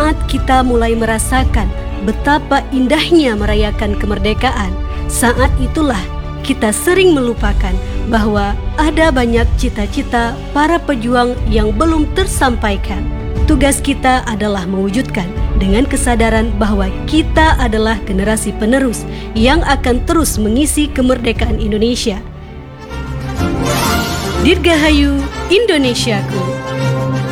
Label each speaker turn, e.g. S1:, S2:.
S1: saat kita mulai merasakan betapa indahnya merayakan kemerdekaan, saat itulah kita sering melupakan bahwa ada banyak cita-cita para pejuang yang belum tersampaikan. Tugas kita adalah mewujudkan dengan kesadaran bahwa kita adalah generasi penerus yang akan terus mengisi kemerdekaan Indonesia. Dirgahayu Indonesiaku.